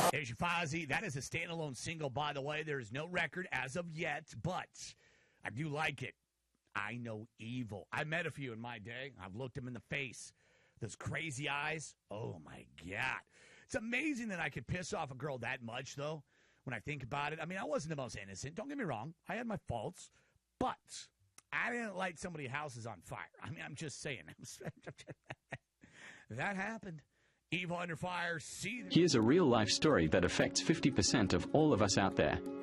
There's your Fozzy. That is a standalone single, by the way. There is no record as of yet, but I do like it. I Know Evil. I met a few in my day. I've looked them in the face. Those crazy eyes. Oh, my God. It's amazing that I could piss off a girl that much, though, when I think about it. I mean, I wasn't the most innocent. Don't get me wrong. I had my faults, but I didn't light somebody's houses on fire. I mean, I'm just saying. That happened. Evil Under Fire. See. Here's a real-life story that affects 50% of all of us out there.